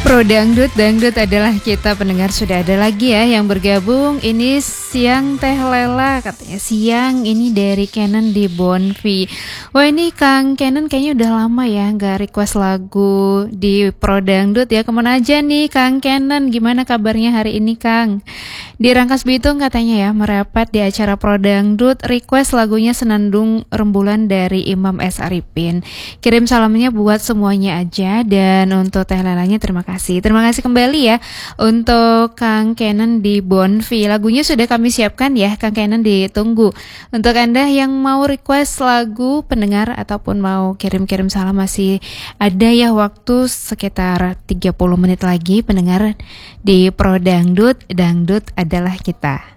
Pro Dangdut, Dangdut adalah kita pendengar, sudah ada lagi ya yang bergabung. Ini Siang Teh Lela, katanya siang ini dari Kenan di Bonfi. Wah, ini Kang Kenan kayaknya udah lama ya nggak request lagu di Pro Dangdut ya. Kemana aja nih Kang Kenan, gimana kabarnya hari ini Kang? Di Rangkas Bitung katanya ya merapat di acara Pro Dangdut, request lagunya Senandung Rembulan dari Imam S. Arifin. Kirim salamnya buat semuanya aja, dan untuk Teh Lelanya terima kasih. Terima kasih kembali ya untuk Kang Kenan di Bonfi. Lagunya sudah kami siapkan ya Kang Kenan, ditunggu. Untuk Anda yang mau request lagu pendengar ataupun mau kirim-kirim salam, masih ada ya waktu sekitar 30 menit lagi pendengar di Pro Dangdut, Dangdut adalah kita.